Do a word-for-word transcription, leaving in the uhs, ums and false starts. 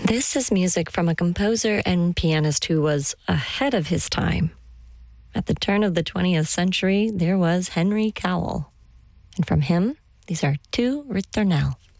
This is music from a composer and pianist who was ahead of his time. At the turn of the twentieth century, there was Henry Cowell. And from him, these are two Ritornelle.